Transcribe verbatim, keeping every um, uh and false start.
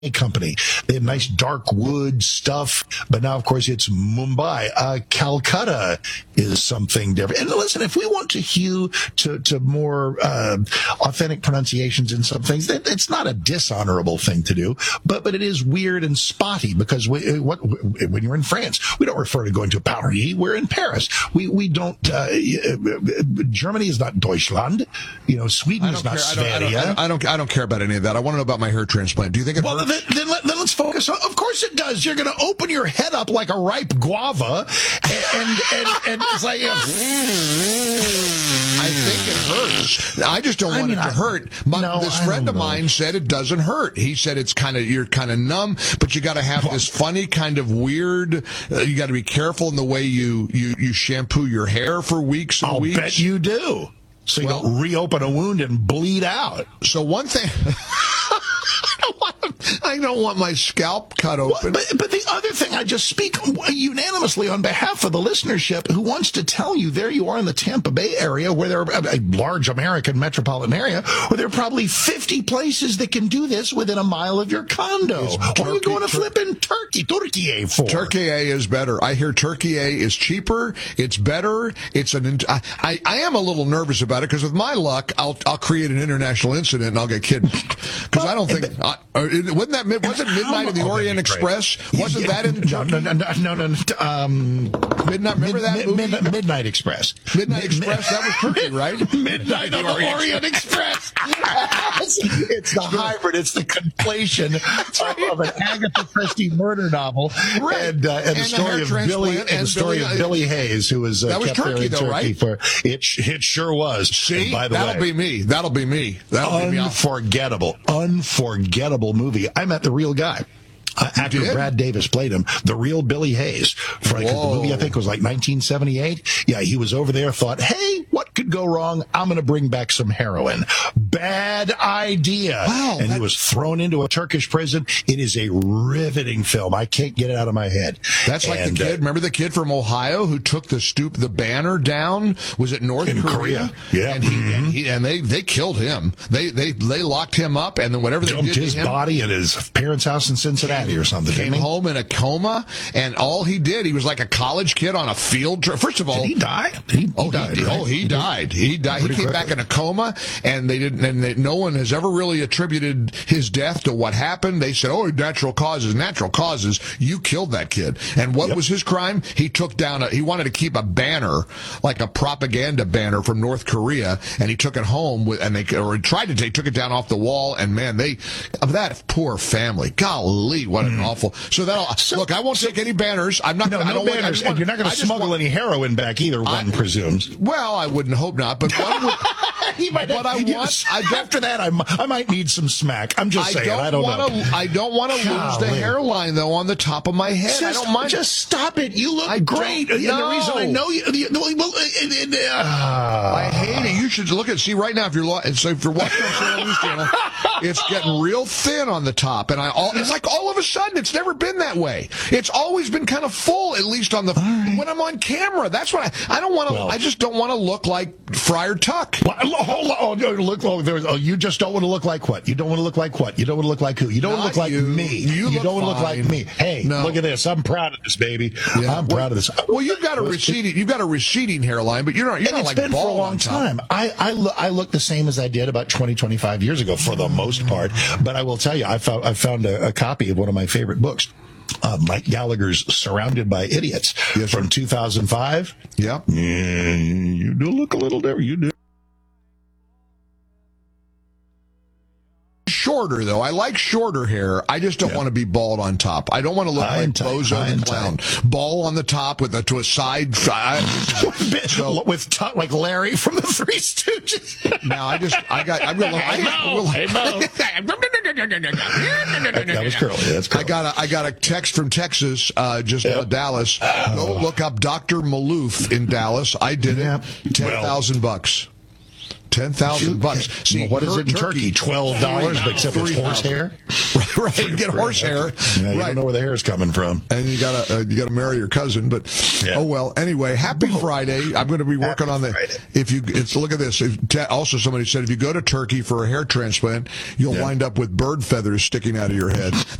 company. They had nice dark wood stuff, but now, of course, it's Mumbai. Uh, Calcutta is something different. And listen, if we want to hew to, to more uh, authentic pronunciations in some things, that, it's not a dishonorable thing to do, but but it is weird and spotty because we, what, when you're in France, we don't refer to going to Paris. We're in Paris. We we don't. Uh, Germany is not Deutschland. You know, Sweden is not Sverige. I don't, I, don't, I don't. I don't care about any of that. I want to know about my hair transplant. Do you think it well, hurts? Then, then, let, then let's focus on. Of course it does. You're going to open your head up like a ripe guava, and and, and, and it's like. Yeah. I think it hurts. I just don't I want mean, it to I, hurt. My, no, this I friend of know. mine said it doesn't hurt. He said it's kind of you're kind of numb, but you got to have this funny kind of weird. Uh, you got to be careful in the way you you you shampoo your hair for weeks and I'll weeks. bet you do. So you Well- don't reopen a wound and bleed out. So one thing. I don't want- I don't want my scalp cut Well, open. but, but the other thing, I just speak unanimously on behalf of the listenership who wants to tell you there you are in the Tampa Bay area where there are a large American metropolitan area where there are probably fifty places that can do this within a mile of your condo. What are you Turkey- going to Tur- flip in Turkey, Turkey for? Turkey A is better. I hear Turkey A is cheaper. It's better. It's an. I, I, I am a little nervous about it because with my luck, I'll I'll create an international incident and I'll get kidnapped. Because I don't think I, uh, wasn't that mid- wasn't Midnight in the Oh, Orient that'd be great. Express? Wasn't that in no, no, no, no, no, no, um, Midnight? Remember Mid- that Mid- movie? Mid- Midnight Express. Midnight Mid- Express. That was Turkey, right? Midnight on the Orient Express. It's the hybrid. It's the conflation of, of an Agatha Christie murder novel Right. and, uh, and, And the the story hair of Billy transplant and the and story Billy- of Billy Hayes, who was uh, That was kept there Turkey, in though, Turkey right? for it. It sure was. See, And by the that'll way, be me. That'll be me. That'll be me. I'll- unforgettable, unforgettable movie. I met the real guy. Uh, actor did? Brad Davis played him, the real Billy Hayes. For, 'cause the Whoa. movie, I think, was like nineteen seventy-eight. Yeah, he was over there, thought, hey, what could go wrong? I'm going to bring back some heroin. Bad idea. Wow, and that- he was thrown into a Turkish prison. It is a riveting film. I can't get it out of my head. That's like And, the kid. uh, Remember the kid from Ohio who took the stoop, the banner down? Was it North In Korea? Korea. Yeah. and he, Mhm. and, he, and they they killed him. They they they locked him up, and then whatever they dumped did to his him, body at his parents' house in Cincinnati or something. came didn't he? home in a coma, and all he did, he was like a college kid on a field trip. First of all, Did he die? He, he Oh, died. he, right? oh, he died. He died. He Pretty came quickly. back in a coma, and they didn't. And they, no one has ever really attributed his death to what happened. They said, "Oh, natural causes, natural causes." You killed that kid. And what Yep. was his crime? He took down a. He wanted to keep a banner, like a propaganda banner from North Korea, and he took it home with, and they or he tried to take, took it down off the wall. And man, they of that poor family. Golly, what an awful. So that look, I won't take any banners. I'm not. No, gonna, I no don't want- I banners. just want- And you're not going I to just smuggle want- any heroin back either, one presumes. Well, I wouldn't hope not, but one would. He might But I you- want- I don't- after that, I, mi- I might need some smack. I'm just I saying. don't I don't wanna, know. I don't want to lose the Golly. hairline though on the top of my head. Just, I don't mind. just stop it. You look I great. don't And the reason I know. know you, you well, well, uh, uh, uh, I hate it. You should look at see right now if you're lo- so if you're watching on Channel News Channel, it's getting real thin on the top, and I all it's like all of a sudden it's never been that way. It's always been kind of full, at least on the when I'm on camera. That's what I I don't want to. Well- I just don't want to look like Friar Tuck. Well, hold on. Oh, no, look, oh, there's, oh, you just don't want to look like what? You don't want to look like what? You don't want to look like who? You don't want to Not look like you. me. You look don't want to look like fine. me. Hey, No. look at this. I'm proud of this, baby. Yeah. I'm proud of this. Well, you've got a receding, you've got a receding hairline, but you're not. You're And not it's like been for a bald long on top. time. I I, lo- I look the same as I did about twenty, twenty-five years ago for the most part. But I will tell you, I found I found a, a copy of one of my favorite books. Uh, Mike Gallagher's "Surrounded by Idiots" Yes, sir. from two thousand five. Yeah. Yeah, you do look a little different. You do. Shorter though, I like shorter hair. I just don't Yeah. want to be bald on top. I don't want to look High like and tight, Bozo high the and clown, ball on the top with a to a side. I, so with t- like Larry from the Three Stooges. now I just I got I'm gonna I, That was curly. That's curly. I got a I got a text from Texas, uh, just Yep. uh, Dallas. Go look up Doctor Maloof in Dallas. I did it. Yep. Ten thousand bucks. ten thousand bucks. See, well, what is her it in Turkey? Twelve dollars, but except it's horse hair. Right, you get horse hair. Yeah, you right. don't know where the hair is coming from, and you gotta uh, you gotta marry your cousin. But yeah. oh well. Anyway, happy Friday. I'm going to be working happy on the. Friday. If you, it's look at this. If, also, somebody said if you go to Turkey for a hair transplant, you'll yeah. wind up with bird feathers sticking out of your head.